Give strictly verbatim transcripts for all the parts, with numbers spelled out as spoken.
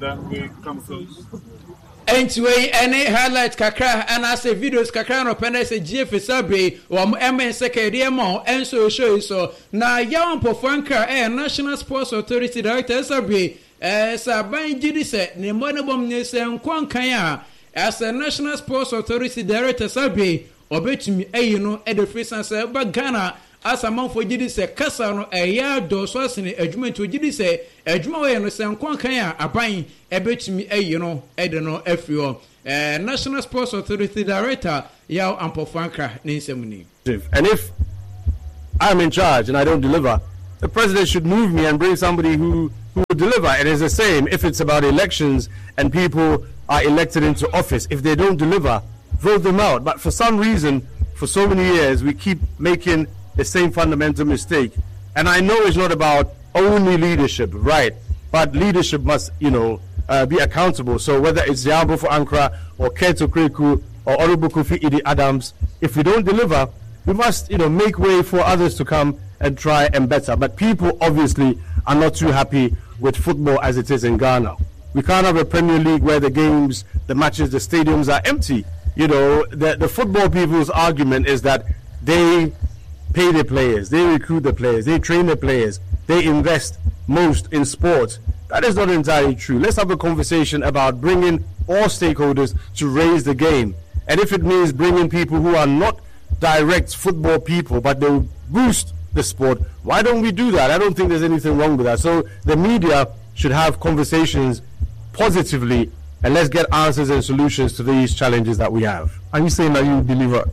and then we come close. Anyway, any highlight kakra and I say videos kakra no pena say G F Sabre or M S Secretary and so show so now young Pofanka and National Sports Authority Director Sabre as a buying G said ne monobom ne se nkwankanya as a National Sports Authority Director Sabre obetumi eh no e de free sense ba Ghana as a man for G D say kasa no e ya do so asene adwuma to G D say adwuma we no se nkwankanya aban ebetumi eh no e de no afio eh National Sports Authority Director Yaw Ampofanka Ninsemuni. And if I'm in charge and I don't deliver, the president should move me and bring somebody who who will deliver. It is the same if it's about elections and people are elected into office. If they don't deliver, vote them out. But for some reason, for so many years, we keep making the same fundamental mistake. And I know it's not about only leadership, right? But leadership must, you know, uh, be accountable. So whether it's Yambo for Ankara or Keto Kreku or Olubukufi Idi Adams, if we don't deliver, we must, you know, make way for others to come and try and better. But people obviously are not too happy with football as it is in Ghana. We can't have a Premier League where the games, the matches, the stadiums are empty. You know, the, the football people's argument is that they pay the players, they recruit the players, they train the players, they invest most in sports. That is not entirely true. Let's have a conversation about bringing all stakeholders to raise the game. And if it means bringing people who are not direct football people, but they'll boost the sport, why don't we do that? I don't think there's anything wrong with that. So the media should have conversations positively, and let's get answers and solutions to these challenges that we have. Are you saying that you deliver?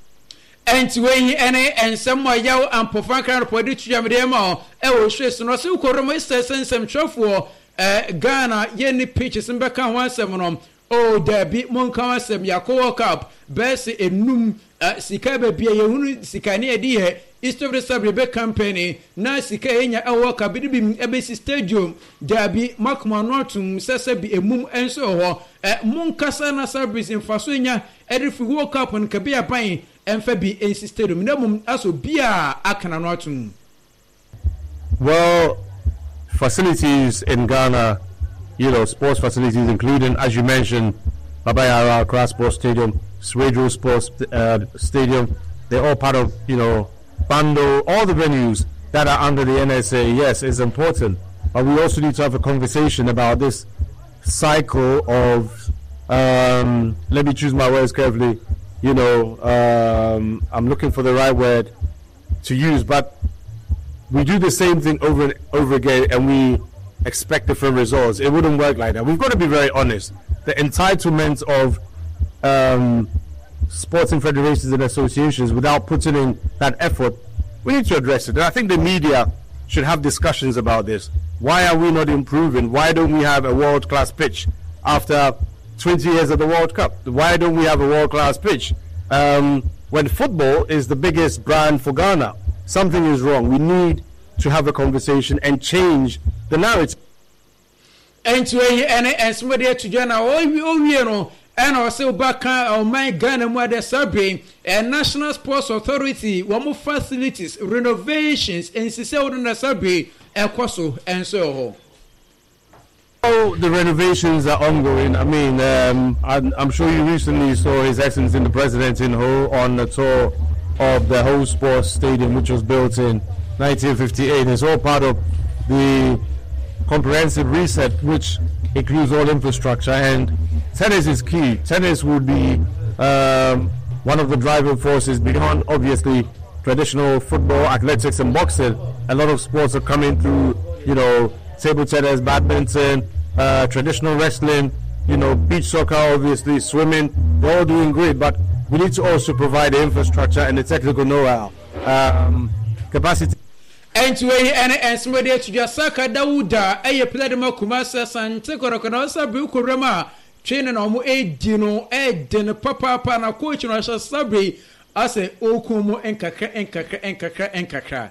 And when any and somewhere Yaw Ampofanka report to Yamademo, I will share some so corromisters and some for Ghana, Yenny pitches and back on one seven. Oh, there be Monkawa Sem Yako Cup, Bessie and Num Sikabe Bia Sikania dear, East of the Sabre Company, Nasika Enya Awaka Bidibim Ebesi Stadium, there be Makman Nortum, Sasabi, a Mum and so Munkasana Sabris in Fasunya, and if we woke up on Kabia Pine and Fabi in Stadium, no also Bia Akana Nortum. Well, facilities in Ghana, you know, sports facilities, including, as you mentioned, Babayara, Accra Sports Stadium, Swedro Sports uh, Stadium, they're all part of, you know, Bando, all the venues that are under the N S A. Yes, it's important, but we also need to have a conversation about this cycle of, um, let me choose my words carefully, you know, um, I'm looking for the right word to use, but we do the same thing over and over again and we expect different results. It wouldn't work like that. We've got to be very honest. The entitlement of um, sporting federations and associations without putting in that effort, we need to address it. And I think the media should have discussions about this. Why are we not improving? Why don't we have a world-class pitch after twenty years of the World Cup? Why don't we have a world-class pitch? Um, when football is the biggest brand for Ghana, something is wrong. We need to have a conversation and change the narrative. And to any and somebody to join our own and also back on my Ghana mother Sabre and National Sports Authority, one more facilities, renovations, and Sisel Sabre, and Kwaso, and so. Oh, the renovations are ongoing. I mean, um, I'm, I'm sure you recently saw His Excellency the President in Ho on the tour of the whole sports stadium, which was built in nineteen fifty-eight. It's all part of the comprehensive reset, which includes all infrastructure, and tennis is key. Tennis would be um, one of the driving forces beyond, obviously, traditional football, athletics, and boxing. A lot of sports are coming through, you know, table tennis, badminton, uh, traditional wrestling, you know, beach soccer, obviously, swimming. They're all doing great, but we need to also provide the infrastructure and the technical know-how, um, capacity. And to a and and somebody to your Saka Dauda, a pledemo Kumasa San Tekorokonosa Bukurama, training on a dino, a dinner papa pana coach and Asha Sabri, I say Okumo and Kaka and Kaka and Kaka and Kaka.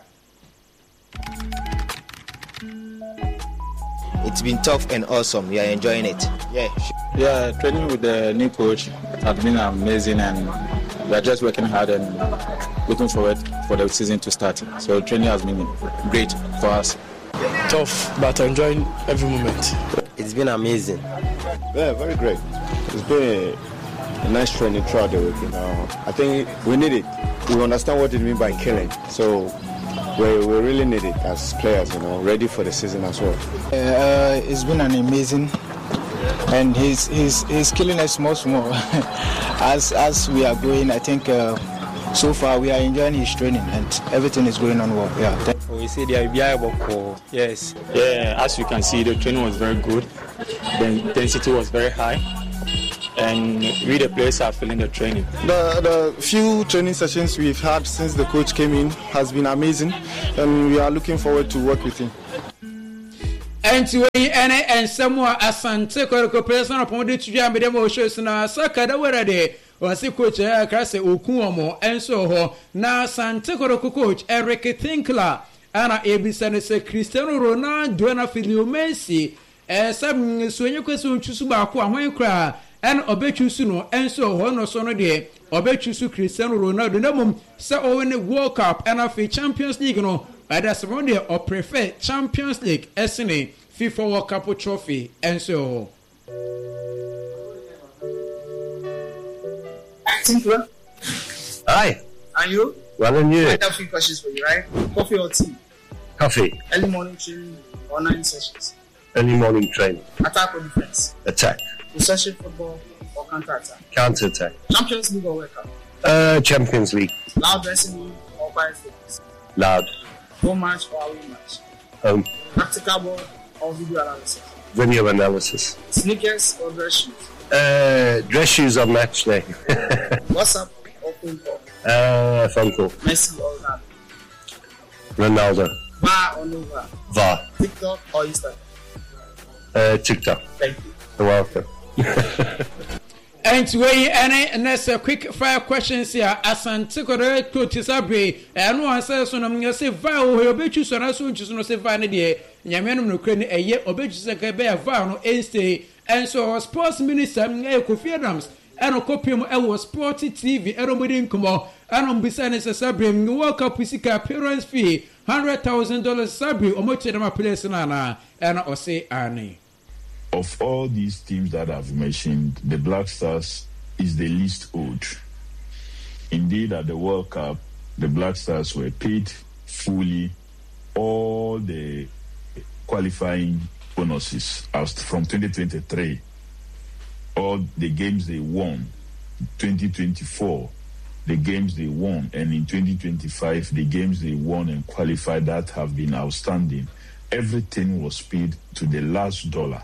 It's been tough and awesome. We are enjoying it. Yeah. Yeah, training with the new coach has been amazing, and we are just working hard and looking forward for the season to start. So training has been great for us. tough, but enjoying every moment. It's been amazing. Yeah, very great. It's been a, a nice training throughout the week. You know, I think we need it. We understand what it means by killing. So we, we really need it as players, you know, ready for the season as well. Uh, it's been an amazing, and he's he's he's killing us much more as as we are going. I think uh, so far we are enjoying his training and everything is going on well. Yeah. We see the I B I work. Yes. Yeah, as you can see, the training was very good. The intensity was very high, and we the players are feeling the training. The the few training sessions we've had since the coach came in has been amazing, and we are looking forward to work with him. And to we any and somewhere asante koroko personal pomode to jam dem o shows na saka da wera de wasi coach e krase okun omo enso ho na asante koroko coach Eric Thinkler ana ebisa ne se Cristiano Ronaldo na Lionel Messi eh sam suenye kwesu nchusu ba ko ahwan kra en obechusu no enso ho no so no de obechusu Cristiano Ronaldo na mum se o win World Cup and afi Champions League no ada se won de o prefer Champions League esene FIFA World Cup trophy enso Tinkler. Hi. Are you? Well, and you? I have a few questions for you, right? Coffee or tea? Coffee. Early morning training or night sessions? Early morning training. Attack or defense? Attack. Possession football or counter attack? Counter attack. Champions League or World Cup? Uh, Champions League. Loud dressing room or quiet fitness? Loud. Home match or away match? Home. Practical ball or video analysis? Video analysis. Sneakers or dress shoes? Uh, dress shoes on match day. WhatsApp or phone call? Uh, phone call. Messi or Ronaldo? Ronaldo. V A R or no V A R? V A R. TikTok or Instagram? Uh, TikTok. Thank you. You're welcome. And to we any next quick fire questions here. Asante kore coach Sabre and no answer so no me say V A R o obechu so na so nchu so no say V A R ne de nyame no kre ne eye obechu se ka be V A R no stay and so sports minister Kofi Adams and kopium e was Sport T V everybody nkomo and on beside Sabre me World Cup sika parents fee one hundred thousand dollars Sabre omoche dem place na na and o say ani. Of all these teams that I've mentioned, the Black Stars is the least owed. Indeed, at the World Cup, the Black Stars were paid fully all the qualifying bonuses as from twenty twenty-three, all the games they won, twenty twenty-four, the games they won, and in twenty twenty-five, the games they won and qualified that have been outstanding. Everything was paid to the last dollar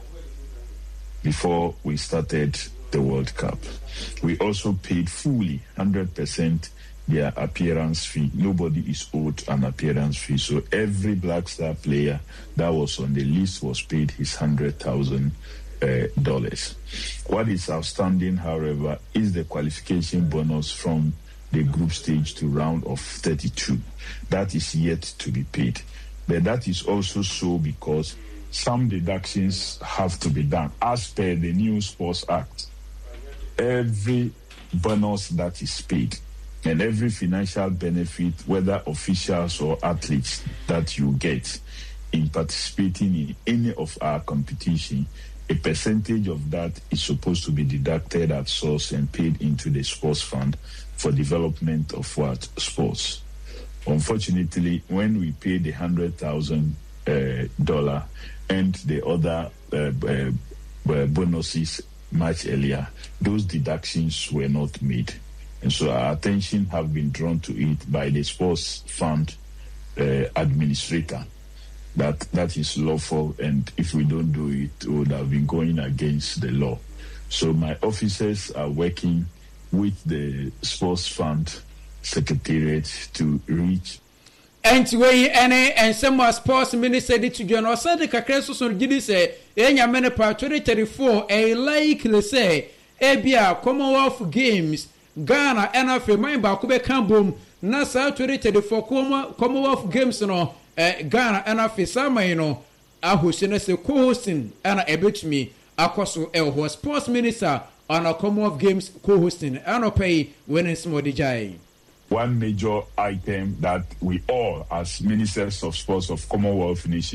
before we started the World Cup. We also paid fully, one hundred percent, their appearance fee. Nobody is owed an appearance fee. So every Black Star player that was on the list was paid his one hundred thousand dollars. Uh, what is outstanding, however, is the qualification bonus from the group stage to round of thirty-two. That is yet to be paid. But that is also so because some deductions have to be done as per the new Sports Act. Every bonus that is paid and every financial benefit, whether officials or athletes, that you get in participating in any of our competition, a percentage of that is supposed to be deducted at source and paid into the sports fund for development of what? Sports. Unfortunately, when we pay the one hundred thousand dollars uh, and the other uh, uh, bonuses much earlier, those deductions were not made. And so our attention have been drawn to it by the sports fund uh, administrator. That that is lawful, and if we don't do it, it would have been going against the law. So my officers are working with the sports fund secretariat to reach. And we any and some sports minister did to join us. The Kakreso so gidi say, Enya Menepa twenty thirty-four, a likely say, Ebia Commonwealth Games, Ghana, and Africa, my Bakube Kambum, Nasa twenty thirty-four Commonwealth Games, no, Ghana, and Africa, Sama, you know, Ahusine se co-hosting, and a bit me, Akoso El sports minister on a Commonwealth Games co-hosting, and a pay winning small D J. One major item that we all, as ministers of sports of Commonwealth nations,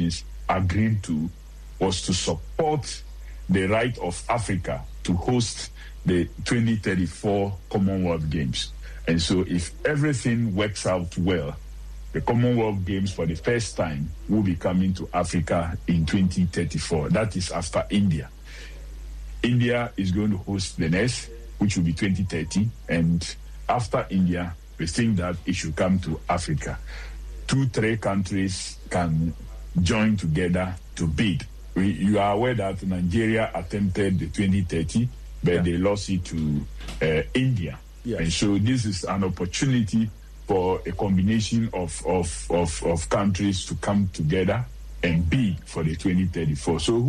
agreed to was to support the right of Africa to host the twenty thirty-four Commonwealth Games. And so if everything works out well, the Commonwealth Games for the first time will be coming to Africa in twenty thirty-four. That is after India. India is going to host the next, which will be twenty thirty. And after India, we think that it should come to Africa. Two, three countries can join together to bid. We, you are aware that Nigeria attempted the twenty thirty, but yeah. they lost it to uh, India. Yes. And so this is an opportunity for a combination of, of, of, of countries to come together and bid for the twenty thirty-four. So